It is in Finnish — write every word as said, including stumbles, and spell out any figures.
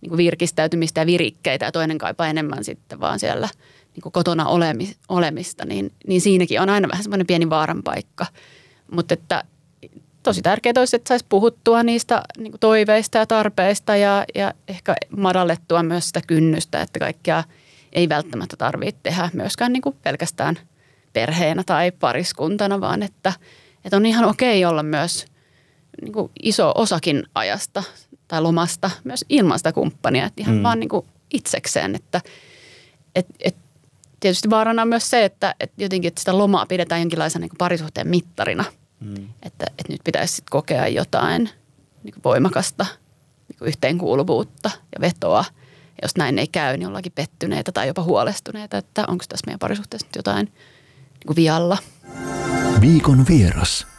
niin kuin virkistäytymistä ja virikkeitä ja toinen kaipaa enemmän sitten vaan siellä niin kuin kotona olemista, niin, niin siinäkin on aina vähän semmoinen pieni vaaran paikka. Mutta että tosi tärkeää olisi, että saisi puhuttua niistä niin kuin toiveista ja tarpeista ja, ja ehkä madallettua myös sitä kynnystä, että kaikkea ei välttämättä tarvitse tehdä myöskään niin kuin pelkästään perheenä tai pariskuntana, vaan että, että on ihan okei olla myös niin kuin iso osakin ajasta tai lomasta myös ilman sitä kumppania, että ihan mm. vaan niin kuin itsekseen, että et, et tietysti vaarana on myös se, että et jotenkin että sitä lomaa pidetään jonkinlaisen niin kuin parisuhteen mittarina, mm. että et nyt pitäisi sit kokea jotain niin kuin voimakasta niin kuin yhteenkuuluvuutta ja vetoa. Ja jos näin ei käy, niin ollaankin pettyneitä tai jopa huolestuneita, että onko tässä meidän parisuhteessa nyt jotain niin kuin vialla. Viikon vieras.